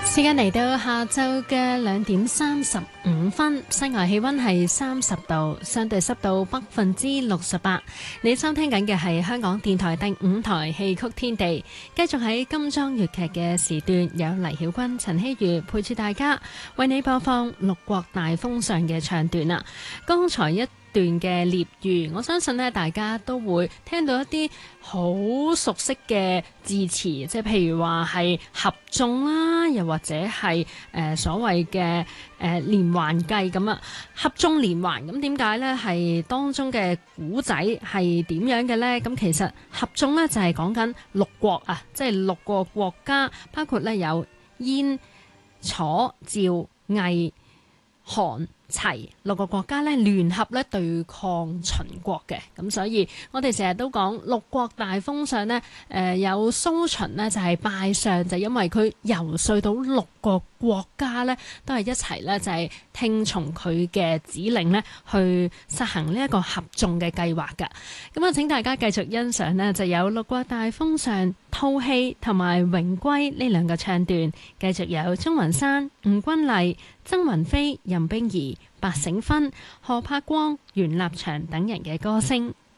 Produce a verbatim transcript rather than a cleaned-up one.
時間嚟到下晝嘅兩點三十五分，室外氣溫係三十度，相對濕度百分之六十八。你收聽緊嘅係香港電台第五台戲曲天地，繼續喺金裝粵劇嘅時段，有黎曉君、陳希瑜陪住大家，為你播放六國大封相嘅唱段啦。剛才一段嘅聶語，我相信咧大家都會聽到一啲好熟悉嘅字詞，即係譬如話係合縱啦，又或者係誒、呃、所謂嘅誒連環計咁啊，合縱連環咁點解咧？係當中嘅古仔係點樣嘅咧？咁其實合縱咧就係講緊六國啊，即係六個國家，包括咧有燕、楚、趙、魏、韓、齊六個國家咧聯合咧對抗秦國嘅，咁所以我哋成日都講六國大封相呢，誒、呃、有蘇秦呢就係拜相，就因為佢游說到六個國家呢都係一齊呢就係聽從佢嘅指令呢去實行呢一個合縱嘅計劃㗎。咁啊，請大家繼續欣賞呢就有六國大封相、吐氣同埋榮歸呢兩個唱段，繼續有鍾雲山、吳君麗、曾雲飛、任冰兒、白醒芬、何柏光、袁立祥等人嘅歌聲。